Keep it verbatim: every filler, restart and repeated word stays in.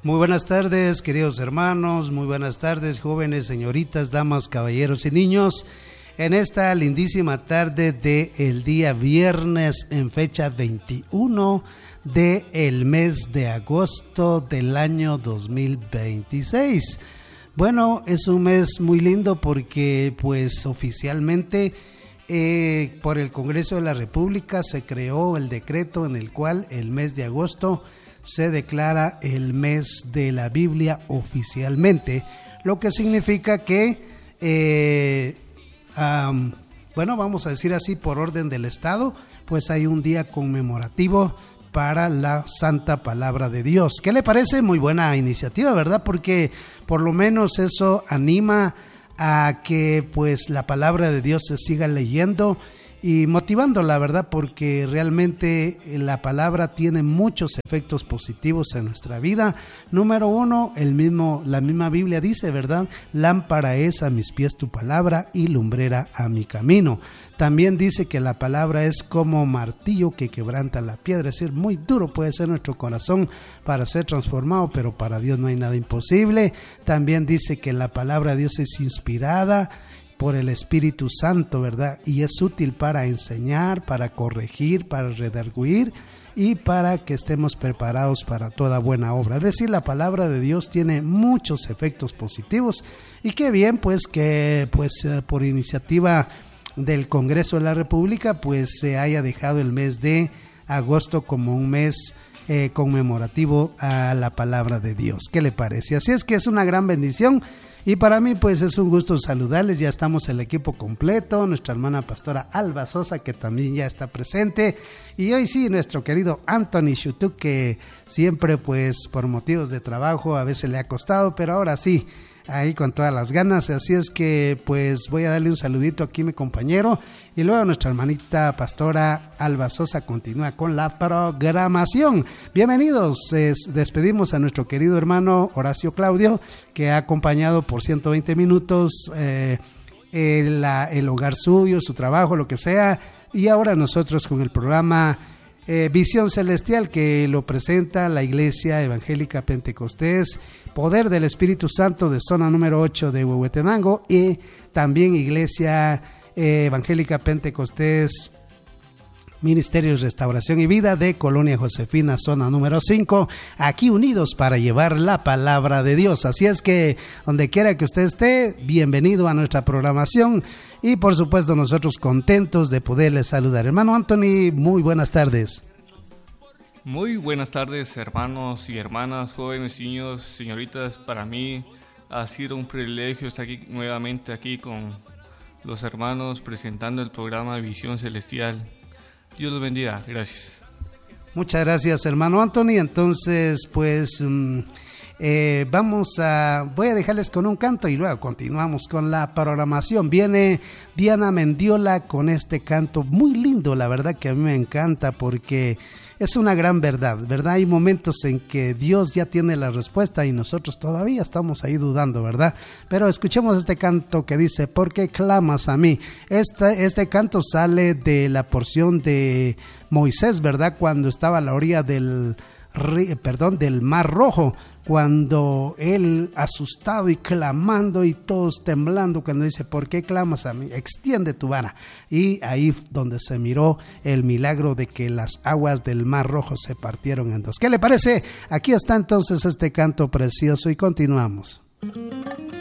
Muy buenas tardes, queridos hermanos, muy buenas tardes, jóvenes, señoritas, damas, caballeros y niños. En esta lindísima tarde del día viernes, en fecha veintiuno del mes de agosto del año dos mil veintiséis. Bueno, es un mes muy lindo porque pues oficialmente eh, por el Congreso de la República se creó el decreto en el cual el mes de agosto se declara el mes de la Biblia oficialmente, lo que significa que, eh, um, bueno, vamos a decir así, por orden del Estado, pues hay un día conmemorativo para la Santa Palabra de Dios. ¿Qué le parece? Muy buena iniciativa, ¿verdad? Porque por lo menos eso anima a que pues la Palabra de Dios se siga leyendo y motivando, la verdad, porque realmente la palabra tiene muchos efectos positivos en nuestra vida. Número uno, el mismo, la misma Biblia dice, ¿verdad? Lámpara es a mis pies tu palabra y lumbrera a mi camino. También dice que la palabra es como martillo que quebranta la piedra, es decir, muy duro puede ser nuestro corazón para ser transformado, pero para Dios no hay nada imposible. También dice que la palabra de Dios es inspirada por el Espíritu Santo, ¿verdad? Y es útil para enseñar, para corregir, para redarguir y para que estemos preparados para toda buena obra. Es decir, la palabra de Dios tiene muchos efectos positivos y qué bien pues que pues por iniciativa del Congreso de la República pues se haya dejado el mes de agosto como un mes eh, conmemorativo a la palabra de Dios. ¿Qué le parece? Así es que es una gran bendición. Y para mí pues es un gusto saludarles, ya estamos el equipo completo, nuestra hermana pastora Alba Sosa que también ya está presente y hoy sí nuestro querido Anthony Shutuk que siempre pues por motivos de trabajo a veces le ha costado, pero ahora sí, ahí con todas las ganas, así es que pues voy a darle un saludito aquí a mi compañero y luego nuestra hermanita pastora Alba Sosa continúa con la programación. Bienvenidos, es, despedimos a nuestro querido hermano Horacio Claudio que ha acompañado por ciento veinte minutos eh, el, el hogar suyo, su trabajo, lo que sea, y ahora nosotros con el programa eh, Visión Celestial que lo presenta la Iglesia Evangélica Pentecostés Poder del Espíritu Santo de zona número ocho de Huehuetenango y también Iglesia eh, Evangélica Pentecostés Ministerios Restauración y Vida de Colonia Josefina, zona número cinco, aquí unidos para llevar la palabra de Dios. Así es que donde quiera que usted esté, bienvenido a nuestra programación y por supuesto nosotros contentos de poderle saludar. Hermano Anthony, muy buenas tardes. Muy buenas tardes, hermanos y hermanas, jóvenes, niños, señoritas. Para mí ha sido un privilegio estar aquí nuevamente aquí con los hermanos presentando el programa Visión Celestial. Dios los bendiga. Gracias. Muchas gracias, hermano Anthony. Entonces, pues um, eh, vamos a, voy a dejarles con un canto y luego continuamos con la programación. Viene Diana Mendiola con este canto muy lindo, la verdad que a mí me encanta porque es una gran verdad, ¿verdad? Hay momentos en que Dios ya tiene la respuesta y nosotros todavía estamos ahí dudando, ¿verdad? Pero escuchemos este canto que dice, ¿por qué clamas a mí? Este, este canto sale de la porción de Moisés, ¿verdad? Cuando estaba a la orilla del, perdón, del Mar Rojo, cuando él asustado y clamando y todos temblando, cuando dice, ¿por qué clamas a mí? Extiende tu vara. Y ahí donde se miró el milagro de que las aguas del Mar Rojo se partieron en dos. ¿Qué le parece? Aquí está entonces este canto precioso y continuamos.